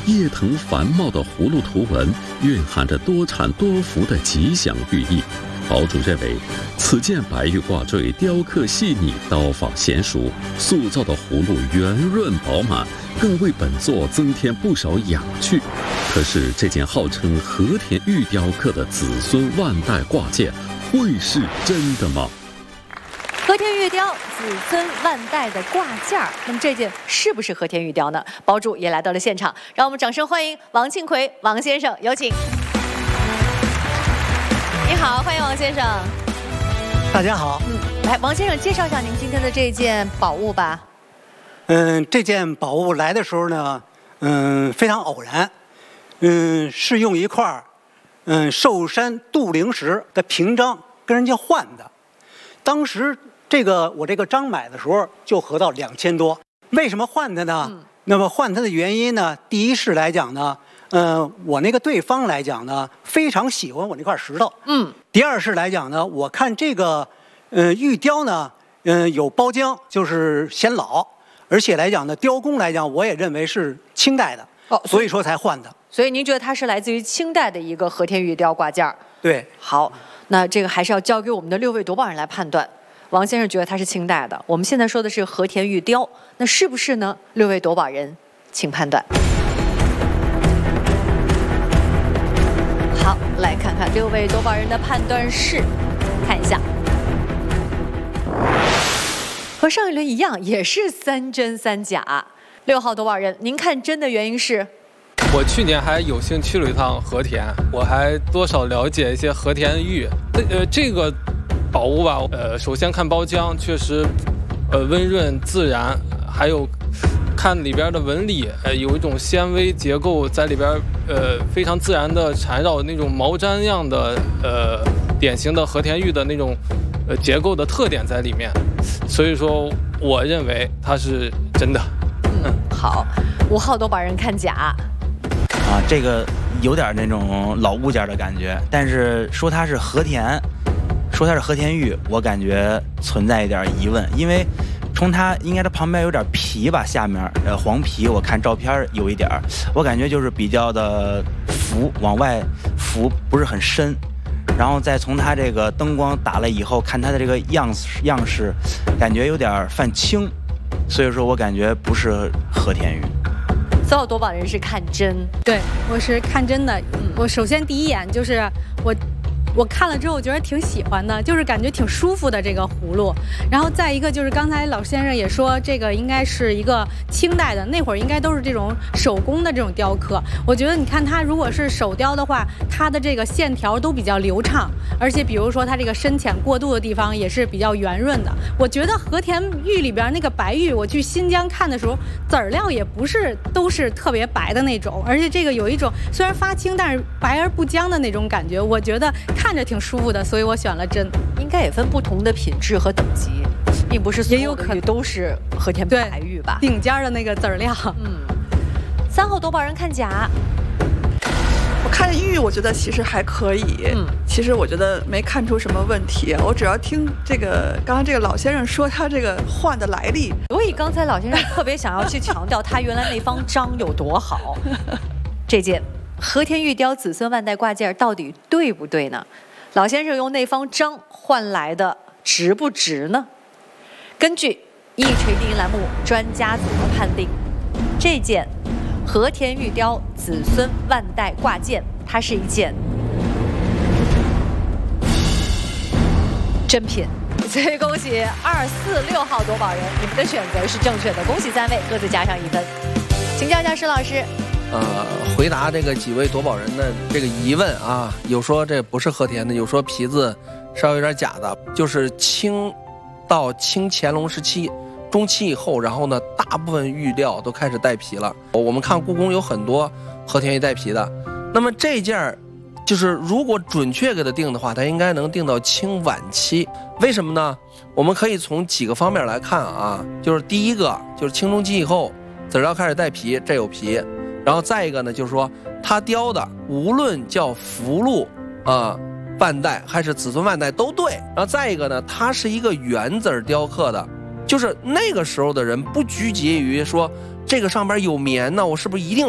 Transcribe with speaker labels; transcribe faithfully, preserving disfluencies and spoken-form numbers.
Speaker 1: 叶藤繁茂的葫芦图文蕴含着多产多福的吉祥寓意。堡主认为，此件白玉挂坠雕刻细腻，刀法娴熟，塑造的葫芦圆润饱满，更为本作增添不少雅趣。可是，这件号称和田玉雕刻的子孙万代挂件，会是真的吗？
Speaker 2: 和田玉雕子孙万代的挂件儿，那么这件是不是和田玉雕呢？堡主也来到了现场，让我们掌声欢迎王庆奎王先生，有请。你好，欢迎王先生。
Speaker 3: 大家好。
Speaker 2: 嗯，来，王先生介绍一下您今天的这件宝物吧。
Speaker 3: 嗯，这件宝物来的时候呢，嗯，非常偶然，嗯，是用一块嗯寿山杜陵石的屏章跟人家换的。当时这个我这个章买的时候就合到两千多。为什么换它呢？嗯、那么换它的原因呢？第一是来讲呢。呃，我那个对方来讲呢，非常喜欢我那块石头。嗯。第二是来讲呢，我看这个，呃，玉雕呢，嗯、呃，有包浆，就是显老，而且来讲呢，雕工来讲，我也认为是清代的。哦。所以说才换的。
Speaker 2: 所以您觉得它是来自于清代的一个和田玉雕挂件儿？
Speaker 3: 对。
Speaker 2: 好，那这个还是要交给我们的六位夺宝人来判断。王先生觉得它是清代的，我们现在说的是和田玉雕，那是不是呢？六位夺宝人，请判断。好，来看看六位夺宝人的判断是，看一下，和上一轮一样，也是三真三假。六号夺宝人，您看真的原因是？
Speaker 4: 我去年还有幸去了一趟和田，我还多少了解一些和田玉。呃，这个宝物吧，呃，首先看包浆，确实，呃，温润自然，还有。看里边的纹理，呃，有一种纤维结构在里边，呃，非常自然的缠绕那种毛毡样的，呃，典型的和田玉的那种，呃，结构的特点在里面，所以说，我认为它是真的。
Speaker 2: 嗯，好，五号夺宝人看假。
Speaker 5: 啊，这个有点那种老物件的感觉，但是说它是和田，说它是和田玉，我感觉存在一点疑问，因为。从它应该它旁边有点皮吧，下面呃黄皮，我看照片有一点，我感觉就是比较的浮，往外浮不是很深，然后再从它这个灯光打了以后，看它的这个样式样式，感觉有点泛青，所以说我感觉不是和田玉。
Speaker 2: 四号夺宝人是看真，
Speaker 6: 对，我是看真的。嗯、我首先第一眼就是我。我看了之后，我觉得挺喜欢的，就是感觉挺舒服的这个葫芦。然后再一个就是刚才老先生也说，这个应该是一个清代的，那会儿应该都是这种手工的这种雕刻。我觉得你看它如果是手雕的话，它的这个线条都比较流畅，而且比如说它这个深浅过渡的地方也是比较圆润的。我觉得和田玉里边那个白玉，我去新疆看的时候，籽儿料也不是都是特别白的那种，而且这个有一种虽然发青，但是白而不僵的那种感觉，我觉得。看着挺舒服的，所以我选了真。
Speaker 2: 应该也分不同的品质和等级，并不是所有的玉都是和田白玉吧？
Speaker 6: 顶尖的那个籽儿料。
Speaker 2: 嗯。三号夺宝人看假。
Speaker 7: 我看玉，我觉得其实还可以。嗯。其实我觉得没看出什么问题，我只要听这个刚刚这个老先生说他这个换的来历，
Speaker 2: 所以刚才老先生特别想要去强调他原来那方章有多好。这件。和田玉雕子孙万代挂件到底对不对呢？老先生用那方章换来的值不值呢？根据一锤定音栏目专家组的判定，这件和田玉雕子孙万代挂件，它是一件真品。所以恭喜二四六号夺宝人，你们的选择是正确的，恭喜三位，各自加上一分。请教一下施老师。
Speaker 8: 呃，回答这个几位夺宝人的这个疑问啊，有说这不是和田的，有说皮子稍微有点假的，就是清到清乾隆时期中期以后，然后呢，大部分玉料都开始带皮了。我们看故宫有很多和田玉带皮的，那么这件就是如果准确给它定的话，它应该能定到清晚期。为什么呢？我们可以从几个方面来看啊，就是第一个就是清中期以后，籽料开始带皮，这有皮。然后再一个呢，就是说它雕的无论叫福禄啊、万代还是子孙万代都对。然后再一个呢，它是一个圆字雕刻的，就是那个时候的人不拘结于说这个上边有棉呢，我是不是一定